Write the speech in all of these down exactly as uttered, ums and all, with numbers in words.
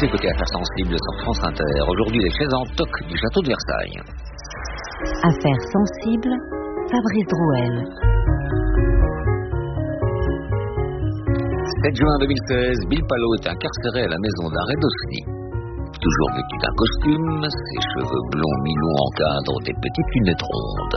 Vous écoutez Affaires sensibles sur France Inter. Aujourd'hui, les chaises en toc du château de Versailles. Affaires sensibles, Fabrice Drouel. sept juin deux mille seize, Bill Palot est incarcéré à la maison d'arrêt d'Osny. Toujours vêtu d'un costume, ses cheveux blonds mi-longs encadrent des petites lunettes rondes.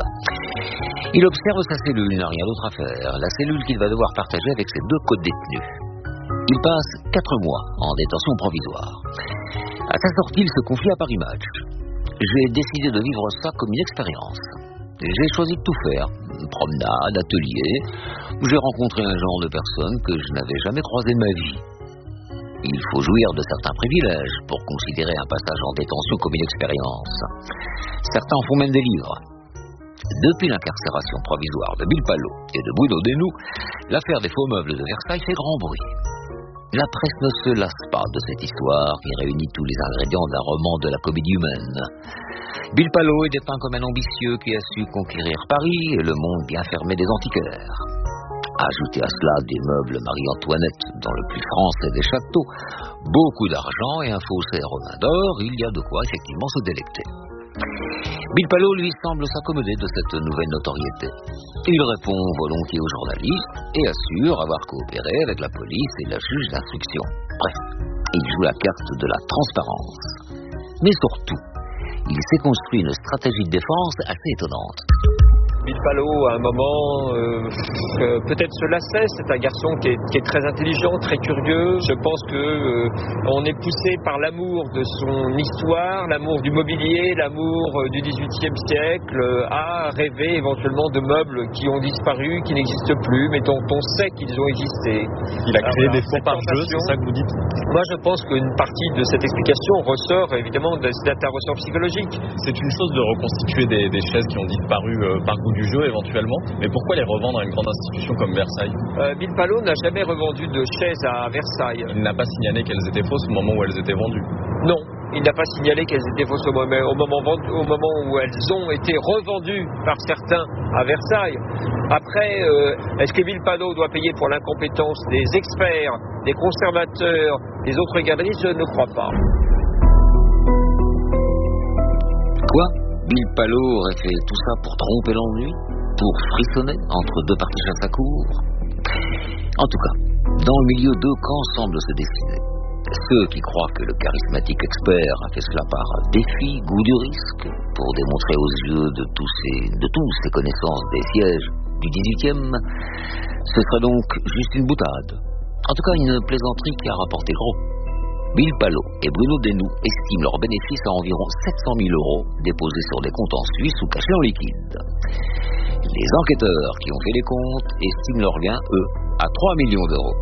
Il observe sa cellule, il n'a rien d'autre à faire. La cellule qu'il va devoir partager avec ses deux co-détenus. Il passe quatre mois en détention provisoire. À sa sortie, il se confie à Paris Match. J'ai décidé de vivre ça comme une expérience. J'ai choisi de tout faire. Promenade, atelier. J'ai rencontré un genre de personnes que je n'avais jamais croisées de ma vie. Il faut jouir de certains privilèges pour considérer un passage en détention comme une expérience. Certains en font même des livres. Depuis l'incarcération provisoire de Bill Palot et de Bruno Denou, l'affaire des faux meubles de Versailles fait grand bruit. La presse ne se lasse pas de cette histoire qui réunit tous les ingrédients d'un roman de la comédie humaine. Bill Palot est dépeint comme un ambitieux qui a su conquérir Paris et le monde bien fermé des antiquaires. Ajoutez à cela des meubles Marie-Antoinette dans le plus français des châteaux, beaucoup d'argent et un faussaire romain d'or, il y a de quoi effectivement se délecter. Bill Palot, lui, semble s'accommoder de cette nouvelle notoriété. Il répond volontiers aux journalistes et assure avoir coopéré avec la police et la juge d'instruction. Bref, il joue la carte de la transparence. Mais surtout, il s'est construit une stratégie de défense assez étonnante. Bill Palot, à un moment, euh, euh, peut-être se lassait. C'est un garçon qui est, qui est très intelligent, très curieux. Je pense que euh, on est poussé par l'amour de son histoire, l'amour du mobilier, l'amour euh, du dix-huitième siècle, euh, à rêver éventuellement de meubles qui ont disparu, qui n'existent plus, mais dont on sait qu'ils ont existé. Il a créé Alors, des faux par jeu, c'est ça que vous dites? Moi, je pense qu'une partie de cette explication ressort évidemment d'un ressort psychologique. C'est une chose de reconstituer des, des chaises qui ont disparu euh, par goût du jeu éventuellement, mais pourquoi les revendre à une grande institution comme Versailles? euh, Bill Palot n'a jamais revendu de chaises à Versailles. Il n'a pas signalé qu'elles étaient fausses au moment où elles étaient vendues? Non, il n'a pas signalé qu'elles étaient fausses au moment, au moment, au moment où elles ont été revendues par certains à Versailles. Après, euh, est-ce que Bill Palot doit payer pour l'incompétence des experts, des conservateurs, des autres galeries? Je ne crois pas. Quoi? Bill Palot aurait fait tout ça pour tromper l'ennui? Pour frissonner entre deux parties à sa cour? En tout cas, dans le milieu, deux camps semblent se dessiner. Ceux qui croient que le charismatique expert a fait cela par défi, goût du risque, pour démontrer aux yeux de tous ses, de tous ses connaissances des sièges du dix-huitième, ce serait donc juste une boutade. En tout cas, une plaisanterie qui a rapporté gros. Bill Palot et Bruno Denou estiment leurs bénéfices à environ sept cent mille euros déposés sur des comptes en Suisse ou cachés en liquide. Les enquêteurs qui ont fait les comptes estiment leurs gains, eux, à trois millions d'euros.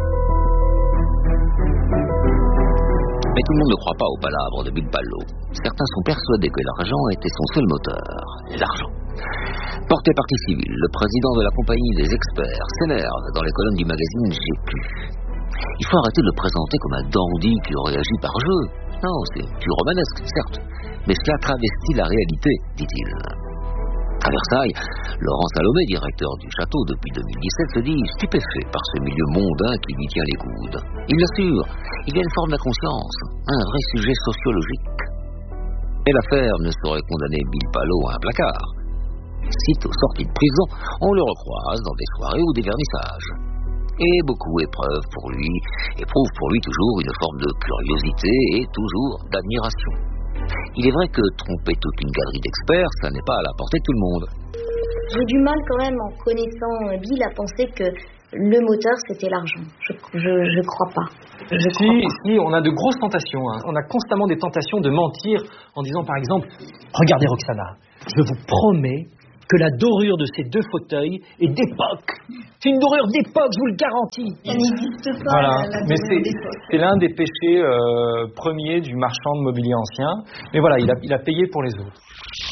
Mais tout le monde ne croit pas aux palabres de Bill Palot. Certains sont persuadés que l'argent était son seul moteur. L'argent. Porté partie civile, le président de la compagnie des experts s'énerve dans les colonnes du magazine G Q. Il faut arrêter de le présenter comme un dandy qui aurait agi par jeu. Non, c'est plus romanesque, certes, mais cela travestit la réalité, dit-il. À Versailles, Laurent Salomé, directeur du château depuis deux mille dix-sept, se dit stupéfait par ce milieu mondain qui lui tient les coudes. Il l'assure, il y a une forme d'inconscience, un vrai sujet sociologique. Et l'affaire ne saurait condamner Bill Palot à un placard. Sitôt sorti de prison, on le recroise dans des soirées ou des vernissages. Et beaucoup éprouvent pour lui, éprouvent pour lui toujours une forme de curiosité et toujours d'admiration. Il est vrai que tromper toute une galerie d'experts, ça n'est pas à la portée de tout le monde. J'ai du mal quand même, en connaissant Bill, à penser que le moteur, c'était l'argent. Je, je, je crois pas. Je si, crois pas. si, on a de grosses tentations. Hein. On a constamment des tentations de mentir en disant, par exemple, regardez Roxana, je vous promets que la dorure de ces deux fauteuils est d'époque. C'est une dorure d'époque, je vous le garantis. Ça n'existe pas. Voilà. La, la Mais c'est, c'est l'un des péchés euh, premiers du marchand de mobilier ancien. Mais voilà, il a, il a payé pour les autres.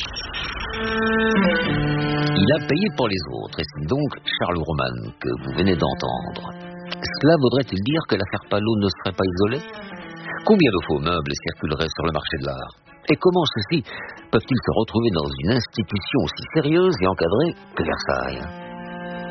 Il a payé pour les autres, et c'est donc Charles Roman que vous venez d'entendre. Cela voudrait-il dire que l'affaire Palot ne serait pas isolée? Combien de faux meubles circuleraient sur le marché de l'art? Et comment ceux-ci peuvent-ils se retrouver dans une institution aussi sérieuse et encadrée que Versailles?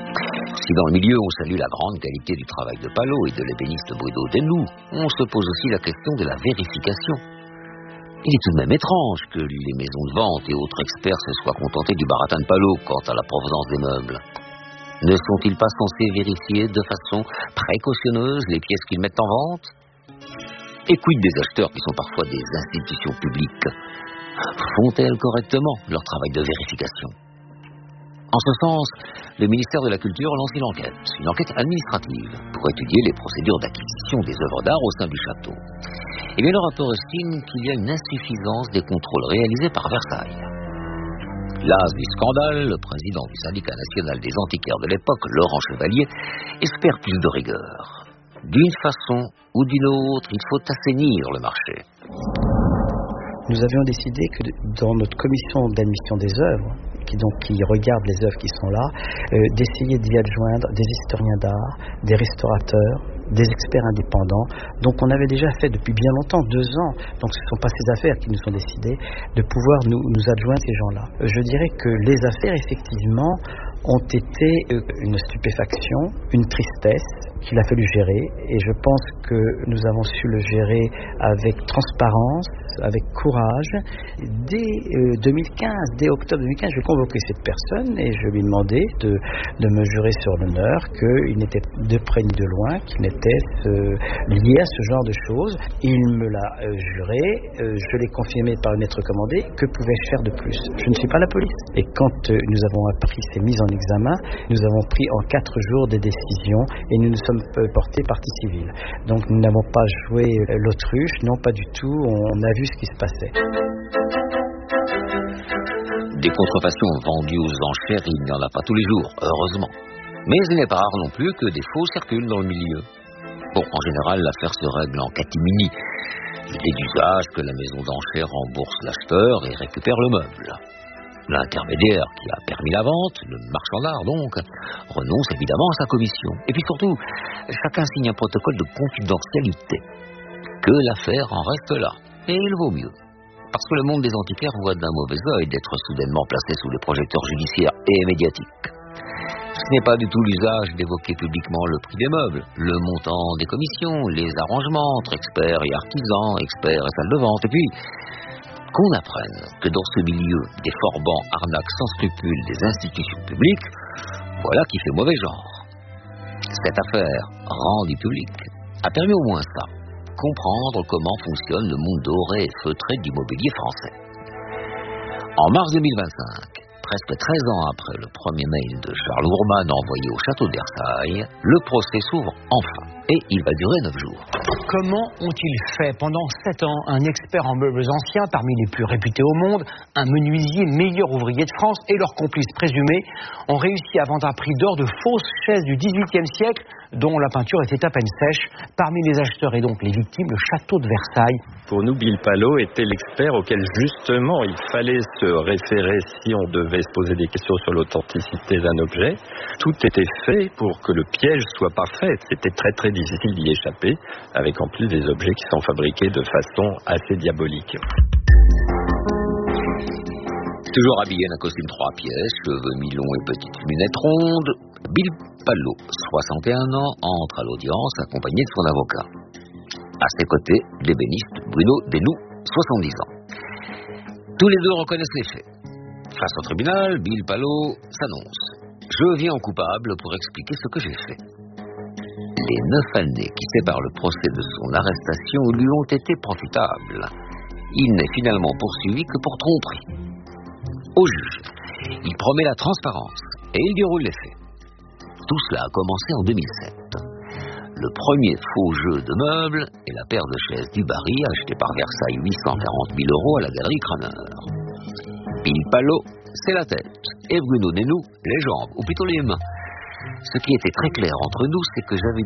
Si dans le milieu on salue la grande qualité du travail de Palot et de l'ébéniste Bruno Desnoux, on se pose aussi la question de la vérification. Il est tout de même étrange que les maisons de vente et autres experts se soient contentés du baratin de Palot quant à la provenance des meubles. Ne sont-ils pas censés vérifier de façon précautionneuse les pièces qu'ils mettent en vente? Et quid des acheteurs qui sont parfois des institutions publiques? Font-elles correctement leur travail de vérification? En ce sens, le ministère de la Culture lance une enquête, une enquête administrative, pour étudier les procédures d'acquisition des œuvres d'art au sein du château. Et bien le rapport estime qu'il y a une insuffisance des contrôles réalisés par Versailles. L'as du scandale, le président du syndicat national des antiquaires de l'époque, Laurent Chevalier, espère plus de rigueur. D'une façon ou d'une autre, il faut assainir le marché. Nous avions décidé que dans notre commission d'admission des œuvres, qui, donc, qui regarde les œuvres qui sont là, euh, d'essayer d'y adjoindre des historiens d'art, des restaurateurs, des experts indépendants. Donc on avait déjà fait depuis bien longtemps, deux ans, donc ce ne sont pas ces affaires qui nous sont décidées, de pouvoir nous, nous adjoindre ces gens-là. Je dirais que les affaires, effectivement, ont été une stupéfaction, une tristesse qu'il a fallu gérer, et je pense que nous avons su le gérer avec transparence, avec courage. Dès euh, deux mille quinze, dès octobre deux mille quinze, je convoquais cette personne et je lui demandais de, de me jurer sur l'honneur qu'il n'était de près ni de loin, qu'il n'était euh, lié à ce genre de choses. Il me l'a euh, juré, euh, je l'ai confirmé par une lettre commandée. Que pouvais-je faire de plus? Je ne suis pas la police. Et quand euh, nous avons appris ces mises en examen, nous avons pris en quatre jours des décisions et nous nous sommes euh, portés partie civile. Donc nous n'avons pas joué euh, l'autruche, non pas du tout, on a vu ce qui se passait. Des contrefaçons vendues aux enchères, il n'y en a pas tous les jours, heureusement. Mais il n'est pas rare non plus que des faux circulent dans le milieu. Bon, en général, l'affaire se règle en catimini. Il est d'usage que la maison d'enchères rembourse l'acheteur et récupère le meuble. L'intermédiaire qui a permis la vente, le marchand d'art donc, renonce évidemment à sa commission. Et puis surtout, chacun signe un protocole de confidentialité. Que l'affaire en reste là. Et il vaut mieux. Parce que le monde des antiquaires voit d'un mauvais œil d'être soudainement placé sous les projecteurs judiciaires et médiatiques. Ce n'est pas du tout l'usage d'évoquer publiquement le prix des meubles, le montant des commissions, les arrangements entre experts et artisans, experts et salles de vente. Et puis, qu'on apprenne que dans ce milieu, des forbans arnaquent sans scrupule des institutions publiques, voilà qui fait mauvais genre. Cette affaire, rendue publique, a permis au moins ça. Comprendre comment fonctionne le monde doré et feutré du mobilier français. En mars deux mille vingt-cinq, presque treize ans après le premier mail de Charles Ourman envoyé au château de Versailles, le procès s'ouvre enfin et il va durer neuf jours. Comment ont-ils fait pendant sept ans un expert en meubles anciens parmi les plus réputés au monde, un menuisier meilleur ouvrier de France et leurs complices présumés ont réussi à vendre à prix d'or de fausses chaises du dix-huitième siècle dont la peinture était à peine sèche. Parmi les acheteurs et donc les victimes, le château de Versailles. Pour nous, Bill Palot était l'expert auquel justement il fallait se référer si on devait se poser des questions sur l'authenticité d'un objet. Tout était fait pour que le piège soit parfait. C'était très très difficile d'y échapper, avec en plus des objets qui sont fabriqués de façon assez diabolique. Toujours habillé d'un costume trois pièces, cheveux mi-longs et petites lunettes rondes, Bill Palot, soixante et un ans, entre à l'audience accompagné de son avocat. À ses côtés, l'ébéniste Bruno Desnoux, soixante-dix ans. Tous les deux reconnaissent les faits. Face au tribunal, Bill Palot s'annonce. Je viens en coupable pour expliquer ce que j'ai fait. Les neuf années qui séparent le procès de son arrestation lui ont été profitables. Il n'est finalement poursuivi que pour tromperie. Au juge, il promet la transparence et il déroule les faits. Tout cela a commencé en deux mille sept. Le premier faux jeu de meubles est la paire de chaises du Barry achetée par Versailles huit cent quarante mille euros à la galerie Craneur. Bill Palot, c'est la tête, et Bruno Desnoux, les jambes, ou plutôt les mains. Ce qui était très clair entre nous, c'est que j'avais